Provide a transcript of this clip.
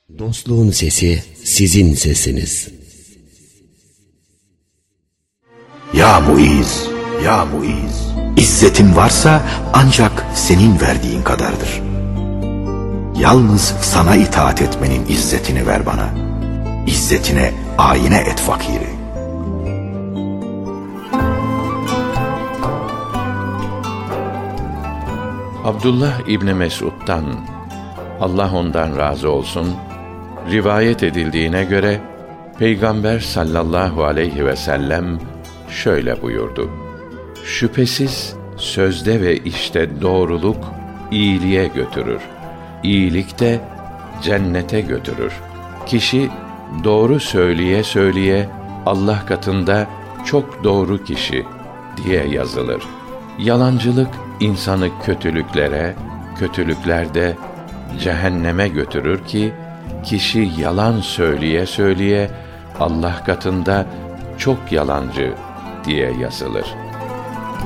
Dostluğun sesi sizin sesiniz. Ya Muiz, ya Muiz, İzzetin varsa ancak senin verdiğin kadardır. Yalnız sana itaat etmenin izzetini ver bana. İzzetine ayine et fakiri. Abdullah İbni Mesud'dan, Allah ondan razı olsun, rivayet edildiğine göre Peygamber sallallahu aleyhi ve sellem şöyle buyurdu: şüphesiz sözde ve işte doğruluk iyiliğe götürür, iyilik de cennete götürür. Kişi doğru söyleye söyleye Allah katında çok doğru kişi diye yazılır. Yalancılık insanı kötülüklere, kötülükler de cehenneme götürür ki kişi yalan söyleye söyleye Allah katında çok yalancı diye yazılır.